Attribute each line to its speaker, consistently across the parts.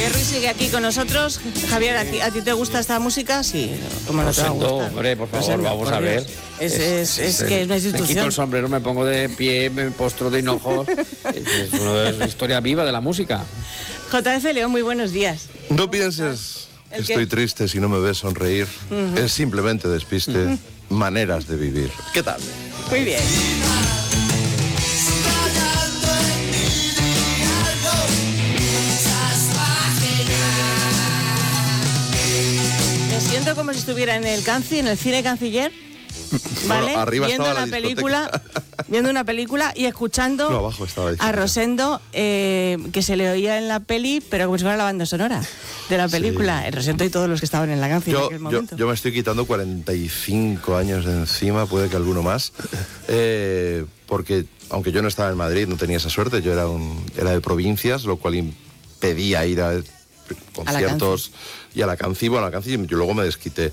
Speaker 1: Javier Ruiz sigue aquí con nosotros. Javier, ¿a ti te gusta esta música? Sí, ¿cómo no te va a gustar?
Speaker 2: Hombre, por favor,
Speaker 1: Rosendo,
Speaker 2: vamos
Speaker 1: por
Speaker 2: a ver.
Speaker 1: Dios. Es que es una
Speaker 2: Me quito
Speaker 1: institución.
Speaker 2: el sombrero, me pongo de pie, me postro de hinojos. Es una historia viva de la música.
Speaker 1: JF León, muy buenos días.
Speaker 3: No pienses que
Speaker 1: ¿El qué?
Speaker 3: estoy triste si no me ves sonreír. Es simplemente despiste. Maneras de vivir. ¿Qué tal?
Speaker 1: Muy bien. Me siento como si estuviera en el Canci, en el cine Canciller, ¿vale?
Speaker 3: Bueno, arriba
Speaker 1: viendo
Speaker 3: estaba la
Speaker 1: viendo una película y escuchando
Speaker 3: No, abajo estaba la
Speaker 1: a Rosendo, que se le oía en la peli, pero como si fuera la banda sonora de la película. El Rosendo y todos los que estaban en la Canci en aquel momento.
Speaker 3: Yo me estoy quitando 45 años de encima, puede que alguno más, porque aunque yo no estaba en Madrid, no tenía esa suerte, yo era de provincias, lo cual impedía ir a conciertos y a la Canci. Bueno, a la Canci yo luego me desquité.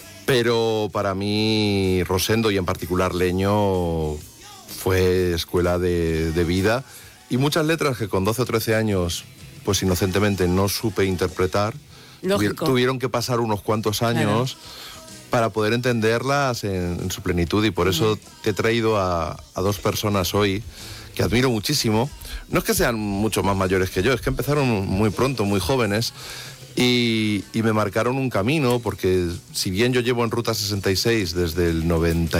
Speaker 3: Pero para mí Rosendo y en particular Leño fue escuela de vida, y muchas letras que con 12 o 13 años pues inocentemente no supe interpretar, tuvieron que pasar unos cuantos años para poder entenderlas en su plenitud, y por eso te he traído a dos personas hoy que admiro muchísimo. No es que sean mucho más mayores que yo, es que empezaron muy pronto, muy jóvenes, y me marcaron un camino, porque si bien yo llevo en Ruta 66 desde el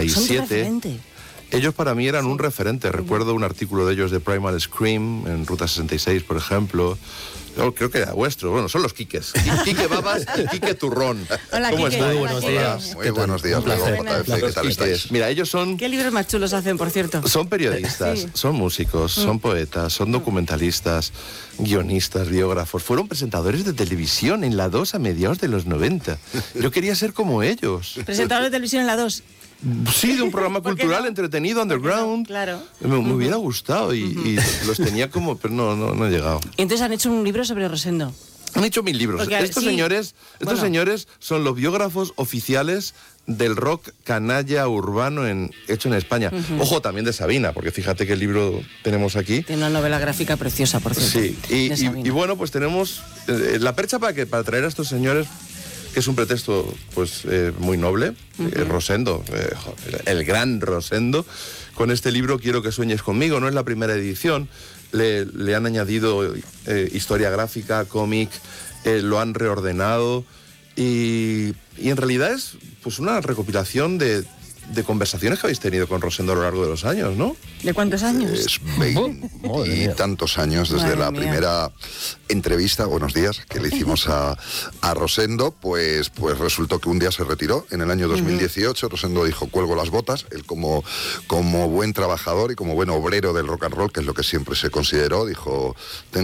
Speaker 3: 97, ellos para mí eran un referente. Recuerdo un artículo de ellos de Primal Scream en Ruta 66, por ejemplo. Yo creo que era vuestro. Bueno, son los Quiques. Quique Babas y Quique Turrón.
Speaker 1: Hola,
Speaker 3: ¿Cómo
Speaker 1: Quique.
Speaker 3: estáis?
Speaker 1: Hola,
Speaker 4: Buenos
Speaker 1: Quique.
Speaker 4: días.
Speaker 3: Muy buenos días.
Speaker 4: Un placer.
Speaker 3: ¿Qué tal estáis? Mira, ellos son...
Speaker 1: ¿Qué libros más chulos hacen, por cierto?
Speaker 3: Son periodistas, son músicos, son poetas, son documentalistas, guionistas, biógrafos. Fueron presentadores de televisión en la 2 a mediados de los 90. Yo quería ser como ellos.
Speaker 1: Presentador de televisión en la 2.
Speaker 3: Sí, de un programa
Speaker 1: ¿Por qué
Speaker 3: cultural
Speaker 1: no?
Speaker 3: entretenido, underground.
Speaker 1: Claro.
Speaker 3: Me hubiera gustado y los tenía como... Pero no he llegado.
Speaker 1: Y entonces han hecho un libro sobre Rosendo.
Speaker 3: Han hecho 1000 libros.
Speaker 1: Porque,
Speaker 3: Estos señores son los biógrafos oficiales del rock canalla urbano hecho en España. Ojo, también de Sabina, porque fíjate que el libro tenemos aquí.
Speaker 1: Tiene una novela gráfica preciosa, por cierto.
Speaker 3: Sí, y bueno, pues tenemos la percha para traer a estos señores, que es un pretexto pues muy noble. Rosendo, el gran Rosendo, con este libro Quiero que sueñes conmigo. No es la primera edición. Le han añadido historia gráfica, cómic, lo han reordenado, y en realidad es pues una recopilación de conversaciones que habéis tenido con Rosendo a lo largo de los años, ¿no?
Speaker 1: ¿De cuántos años?
Speaker 4: Es 20 y tantos años desde
Speaker 1: Madre
Speaker 4: la
Speaker 1: mía.
Speaker 4: primera entrevista, buenos días, que le hicimos a Rosendo. Pues resultó que un día se retiró en el año 2018. Rosendo dijo, cuelgo las botas. Él como buen trabajador y como buen obrero del rock and roll, que es lo que siempre se consideró, dijo...